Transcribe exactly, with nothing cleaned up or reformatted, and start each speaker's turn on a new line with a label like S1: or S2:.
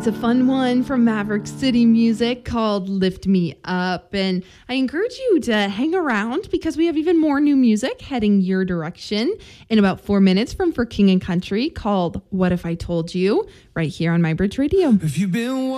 S1: It's a fun one from Maverick City Music called Lift Me Up. And I encourage you to hang around because we have even more new music heading your direction in about four minutes from For King and Country called What If I Told You right here on My Bridge Radio.
S2: If you've been